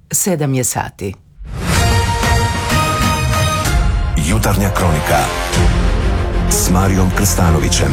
7 je sati. Jutarnja kronika s Marijom Krstanovićem.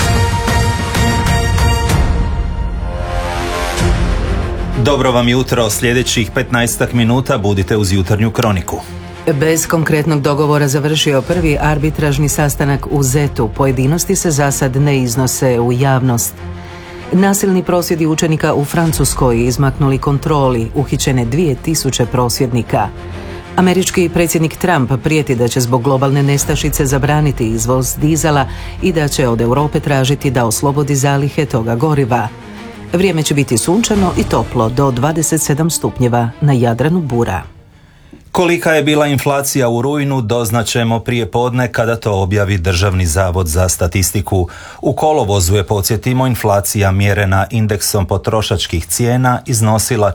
Dobro vam jutro, sljedećih 15 minuta budite uz jutarnju kroniku. Bez konkretnog dogovora završio prvi arbitražni sastanak u ZET-u. Pojedinosti se zasad ne iznose u javnost. Nasilni prosvjedi učenika u Francuskoj izmaknuli kontroli, uhićene 2000 prosvjednika. Američki predsjednik Trump prijeti da će zbog globalne nestašice zabraniti izvoz dizela i da će od Europe tražiti da oslobodi zalihe toga goriva. Vrijeme će biti sunčano i toplo do 27 stupnjeva, na Jadranu bura. Kolika je bila inflacija u rujnu doznaćemo prije podne kada to objavi Državni zavod za statistiku. U kolovozu je, podsjetimo, inflacija mjerena indeksom potrošačkih cijena iznosila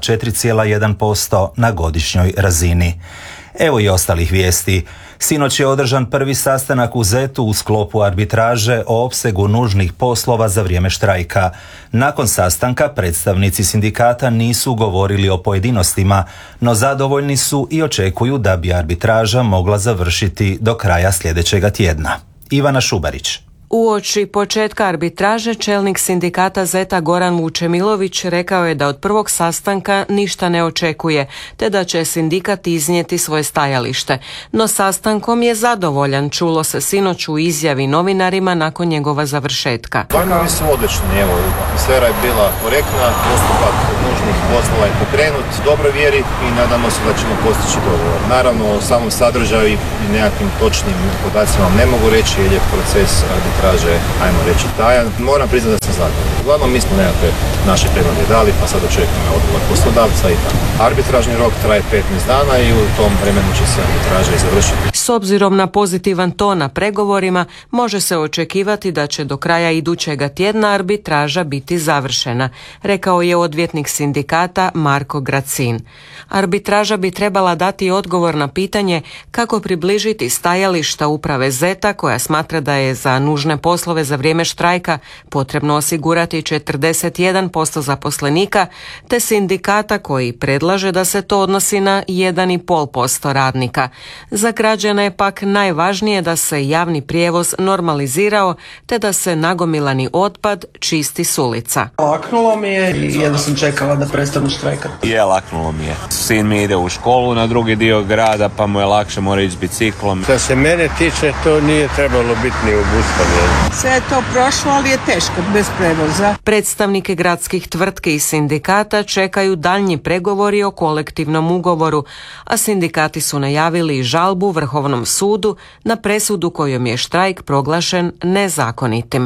4,1% na godišnjoj razini. Evo i ostalih vijesti. Sinoć je održan prvi sastanak u ZET-u u sklopu arbitraže o opsegu nužnih poslova za vrijeme štrajka. Nakon sastanka predstavnici sindikata nisu govorili o pojedinostima, no zadovoljni su i očekuju da bi arbitraža mogla završiti do kraja sljedećega tjedna. Ivana Šubarić. Uoči početka arbitraže čelnik sindikata ZET-a Goran Vučemilović rekao je da od prvog sastanka ništa ne očekuje, te da će sindikat iznijeti svoje stajalište. No sastankom je zadovoljan, čulo se sinoć u izjavi novinarima nakon njegova završetka. Dojmovi su odlični, evo, atmosfera je bila korektna, postupak nužnih poslova je pokrenut, dobro vjeri i nadamo se da ćemo postići dogovor. Naravno, o samom sadržaju i nekakvim točnim podacima vam ne mogu reći jer je proces arbitraže, ajmo reći, tajan. Moram priznati da sam zadovoljan. Uglavnom mi smo nekakve naše prijedloge dali, pa sad očekujemo odgovor poslodavca i tako. Arbitražni rok traje 15 dana i u tom vremenu će se arbitraža i završiti. S obzirom na pozitivan ton na pregovorima, može se očekivati da će do kraja idućega tjedna arbitraža biti završena, rekao je odvjetnik sindikata Marko Gracin. Arbitraža bi trebala dati odgovor na pitanje kako približiti stajališta uprave ZET-a koja smatra da je za nužne poslove za vrijeme štrajka potrebno osigurati 41% zaposlenika, te sindikata koji predlaže da se to odnosi na 1,5% radnika. Za građane je pak najvažnije da se javni prijevoz normalizirao, te da se nagomilani otpad čisti s ulica. Laknulo mi je i jedno sam čekala da prestanu štrajkati. Laknulo mi je. Sin mi ide u školu na drugi dio grada, pa mu je lakše, mora ići biciklom. Što se mene tiče, to nije trebalo biti ni u buskom. Sve je to prošlo, ali je teško bez prevoza. Predstavnike gradskih tvrtki i sindikata čekaju daljnji pregovori o kolektivnom ugovoru, a sindikati su najavili žalbu Vrhovnom sudu na presudu kojom je štrajk proglašen nezakonitim.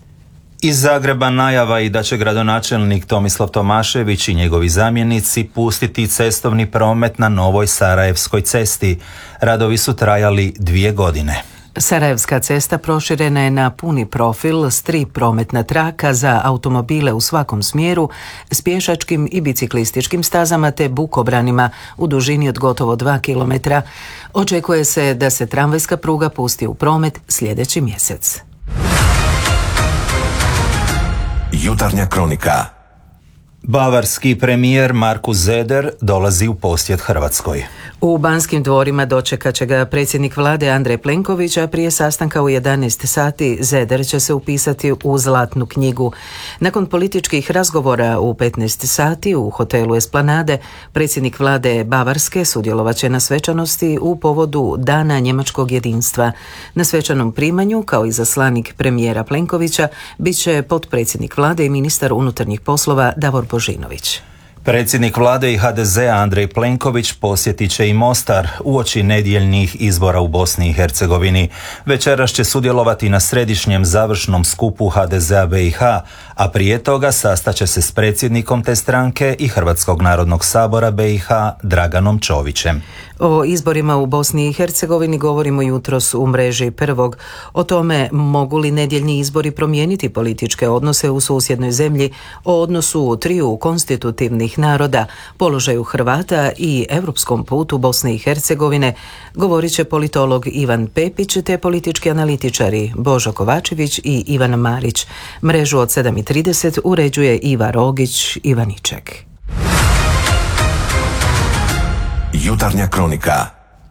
Iz Zagreba najava i da će gradonačelnik Tomislav Tomašević i njegovi zamjenici pustiti cestovni promet na novoj Sarajevskoj cesti. Radovi su trajali 2 godine. Sarajevska cesta proširena je na puni profil s 3 prometna traka za automobile u svakom smjeru, s pješačkim i biciklističkim stazama te bukobranima u dužini od gotovo 2 km. Očekuje se da se tramvajska pruga pusti u promet sljedeći mjesec. Jutarnja kronika. Bavarski premijer Markus Söder dolazi u posjet Hrvatskoj. U Banskim dvorima dočekat će ga predsjednik vlade Andrej Plenković, a prije sastanka u 11 sati Söder će se upisati u Zlatnu knjigu. Nakon političkih razgovora u 15 sati u hotelu Esplanade, predsjednik vlade Bavarske sudjelovat će na svečanosti u povodu Dana njemačkog jedinstva. Na svečanom primanju, kao i izaslanik premijera Plenkovića, bit će potpredsjednik vlade i ministar unutarnjih poslova Davor Božinović. Predsjednik vlade i HDZ-a Andrej Plenković posjetit će i Mostar uoči nedjeljnih izbora u Bosni i Hercegovini. Večeras će sudjelovati na središnjem završnom skupu HDZ-a BiH, a prije toga sastaće se s predsjednikom te stranke i Hrvatskog narodnog sabora BiH Draganom Čovićem. O izborima u Bosni i Hercegovini govorimo jutros u mreži Prvog. O tome mogu li nedjeljni izbori promijeniti političke odnose u susjednoj zemlji, o odnosu triju konstitutivnih naroda, položaju Hrvata i europskom putu Bosne i Hercegovine, govorit će politolog Ivan Pepić te politički analitičari Božo Kovačević i Ivan Marić. Mrežu od 7:30 uređuje Iva Rogić Ivaniček. Jutarnja kronika.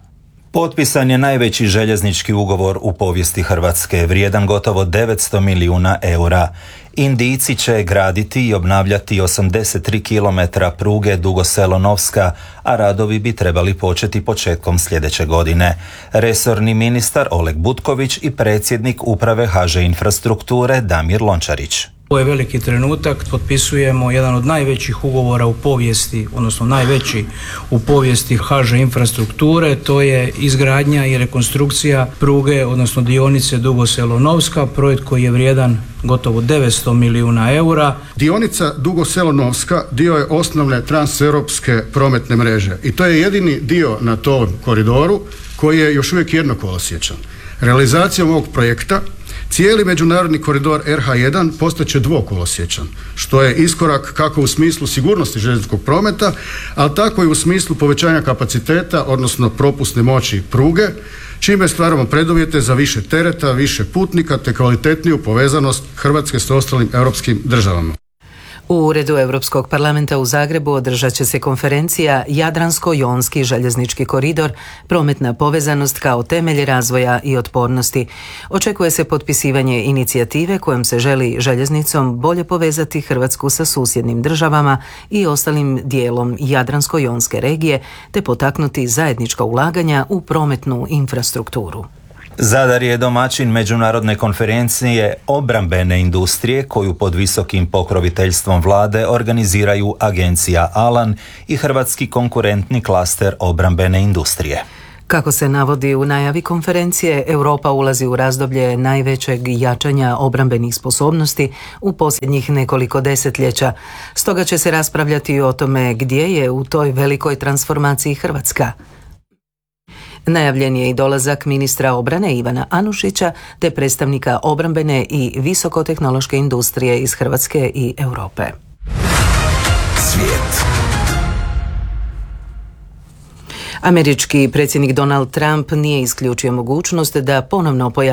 Potpisan je najveći željeznički ugovor u povijesti Hrvatske, vrijedan gotovo 900 milijuna eura. Indijci će graditi i obnavljati 83 km pruge Dugo Selo-Novska, a radovi bi trebali početi početkom sljedeće godine. Resorni ministar Oleg Butković i predsjednik uprave HŽ Infrastrukture Damir Lončarić. Ovo je veliki trenutak, potpisujemo jedan od najvećih ugovora u povijesti, odnosno najveći u povijesti HŽ Infrastrukture, to je izgradnja i rekonstrukcija pruge, odnosno dionice Dugo Selo-Novska, projekt koji je vrijedan gotovo 900 milijuna eura. Dionica Dugo Selo-Novska dio je osnovne transeuropske prometne mreže i to je jedini dio na tom koridoru koji je još uvijek jednokolosječan. Realizacijom ovog projekta cijeli međunarodni koridor RH1 postaće dvokolosječan, što je iskorak kako u smislu sigurnosti željezničkog prometa, ali tako i u smislu povećanja kapaciteta, odnosno propusne moći pruge, čime stvaramo preduvjete za više tereta, više putnika te kvalitetniju povezanost Hrvatske s ostalim europskim državama. U Uredu Europskog parlamenta u Zagrebu održat će se konferencija Jadransko-jonski željeznički koridor, prometna povezanost kao temelj razvoja i otpornosti. Očekuje se potpisivanje inicijative kojom se želi željeznicom bolje povezati Hrvatsku sa susjednim državama i ostalim dijelom Jadransko-jonske regije, te potaknuti zajednička ulaganja u prometnu infrastrukturu. Zadar je domaćin međunarodne konferencije obrambene industrije koju pod visokim pokroviteljstvom vlade organiziraju agencija Alan i Hrvatski konkurentni klaster obrambene industrije. Kako se navodi u najavi konferencije, Europa ulazi u razdoblje najvećeg jačanja obrambenih sposobnosti u posljednjih nekoliko desetljeća. Stoga će se raspravljati o tome gdje je u toj velikoj transformaciji Hrvatska. Najavljen je i dolazak ministra obrane Ivana Anušića te predstavnika obrambene i visokotehnološke industrije iz Hrvatske i Europe. Svijet. Američki predsjednik Donald Trump nije isključio mogućnost da ponovno pojavi